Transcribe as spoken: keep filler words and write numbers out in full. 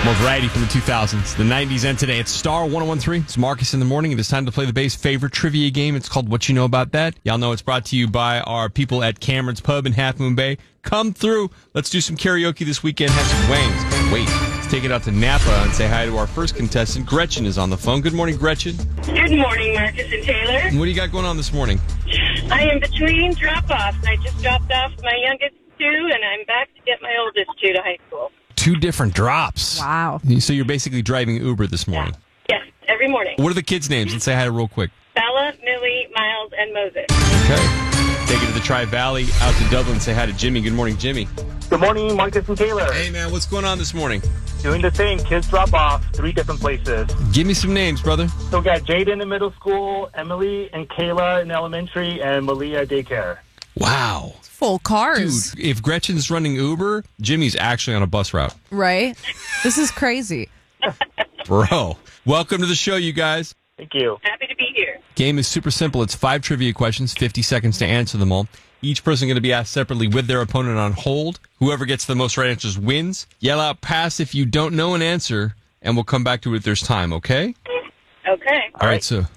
More variety from the two thousands, the nineties, and today. It's Star one oh one three. It's Marcus in the morning. It is time to play the Bay's favorite trivia game. It's called What You Know About That. Y'all know it's brought to you by our people at Cameron's Pub in Half Moon Bay. Come through. Let's do some karaoke this weekend. Have some wings. Can't wait. Let's take it out to Napa and say hi to our first contestant. Gretchen is on the phone. Good morning, Gretchen. Good morning, Marcus and Taylor. What do you got going on this morning? I am between drop-offs. I just dropped off my youngest two, and I'm back to get my oldest two to high school. Two different drops. Wow. So you're basically driving Uber this morning. Yes, every morning. What are the kids' names? Let's say hi real quick. Bella, Millie, Miles, and Moses. Okay. Take it to the Tri-Valley, out to Dublin. Say hi to Jimmy. Good morning, Jimmy. Good morning, Marcus and Taylor. Hey, man, what's going on this morning? Doing the same. Kids drop off, three different places. Give me some names, brother. So we got Jaden in middle school, Emily and Kayla in elementary, and Malia daycare. Wow. Full cars. Dude, if Gretchen's running Uber, Jimmy's actually on a bus route. Right? This is crazy. Bro. Welcome to the show, you guys. Thank you. Happy to be here. Game is super simple. It's five trivia questions, fifty seconds to answer them all. Each person going to be asked separately with their opponent on hold. Whoever gets the most right answers wins. Yell out pass if you don't know an answer, and we'll come back to it if there's time, okay? Okay. All right, so